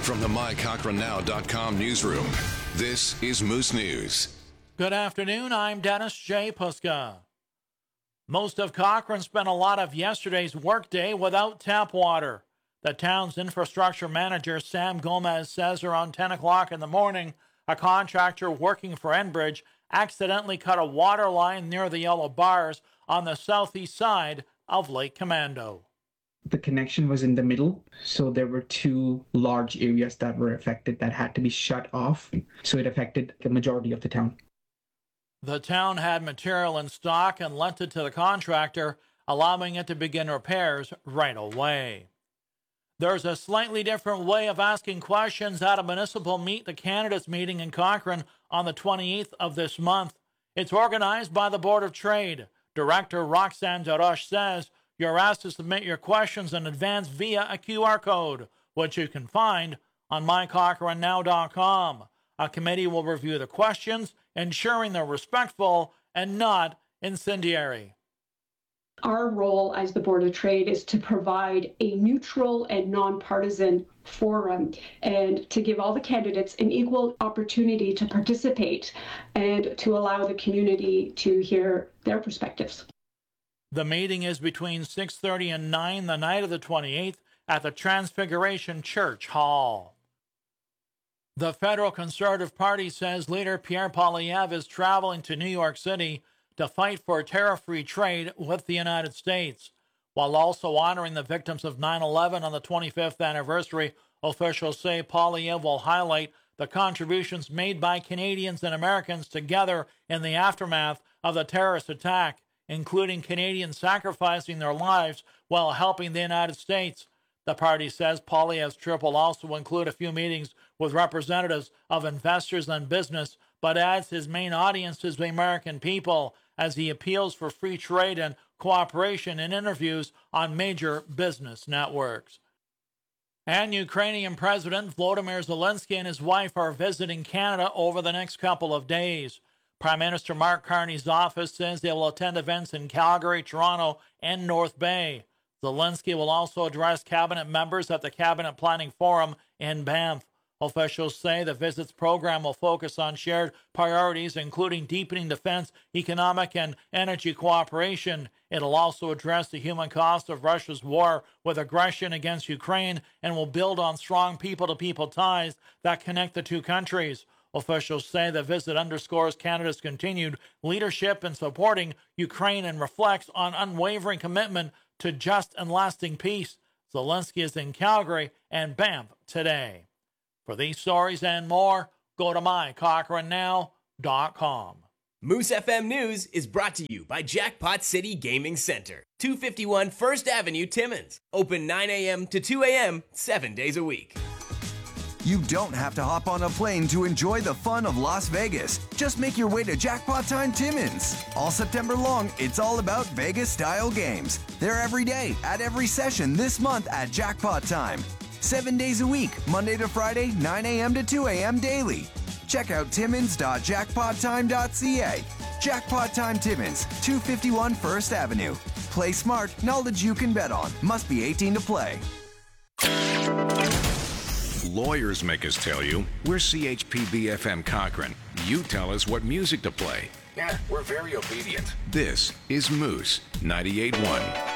From the MyCochranNow.com newsroom, this is Moose News. Good afternoon, I'm Dennis J. Puska. Most of Cochrane spent a lot of yesterday's workday without tap water. The town's infrastructure manager, Sam Gomez, says around 10 o'clock in the morning, a contractor working for Enbridge accidentally cut a water line near the yellow bars on the southeast side of Lake Commando. The connection was in the middle, so there were two large areas that were affected that had to be shut off, so it affected the majority of the town. The town had material in stock and lent it to the contractor, allowing it to begin repairs right away. There's a slightly different way of asking questions at a municipal Meet the Candidates meeting in Cochrane on the 28th of this month. It's organized by the Board of Trade. Director Roxanne Daroche says you're asked to submit your questions in advance via a QR code, which you can find on MyCochranNow.com. A committee will review the questions, ensuring they're respectful and not incendiary. Our role as the Board of Trade is to provide a neutral and nonpartisan forum and to give all the candidates an equal opportunity to participate and to allow the community to hear their perspectives. The meeting is between 6:30 and 9 the night of the 28th at the Transfiguration Church Hall. The Federal Conservative Party says leader Pierre Poilievre is traveling to New York City to fight for tariff-free trade with the United States. While also honoring the victims of 9/11 on the 25th anniversary, officials say Poilievre will highlight the contributions made by Canadians and Americans together in the aftermath of the terrorist attack, including Canadians sacrificing their lives while helping the United States. The party says Poilievre's trip will also include a few meetings with representatives of investors and business, but adds his main audience is the American people as he appeals for free trade and cooperation in interviews on major business networks. And Ukrainian President Volodymyr Zelensky and his wife are visiting Canada over the next couple of days. Prime Minister Mark Carney's office says they will attend events in Calgary, Toronto, and North Bay. Zelensky will also address cabinet members at the Cabinet Planning Forum in Banff. Officials say the visit's program will focus on shared priorities, including deepening defense, economic, and energy cooperation. It'll also address the human cost of Russia's war with aggression against Ukraine and will build on strong people-to-people ties that connect the two countries. Officials say the visit underscores Canada's continued leadership in supporting Ukraine and reflects on unwavering commitment to just and lasting peace. Zelensky is in Calgary and Banff today. For these stories and more, go to MyCochranNow.com. Moose FM News is brought to you by Jackpot City Gaming Center, 251 First Avenue, Timmins. Open 9 a.m. to 2 a.m., 7 days a week. You don't have to hop on a plane to enjoy the fun of Las Vegas. Just make your way to Jackpot Time Timmins. All September long, it's all about Vegas-style games. They're every day, at every session this month at Jackpot Time. 7 days a week, Monday to Friday, 9 a.m. to 2 a.m. daily. Check out timmins.jackpottime.ca. Jackpot Time Timmins, 251 First Avenue. Play smart, knowledge you can bet on. Must be 18 to play. Lawyers make us tell you. We're CHPB FM Cochrane. You tell us what music to play. Yeah, we're very obedient. This is Moose 98.1.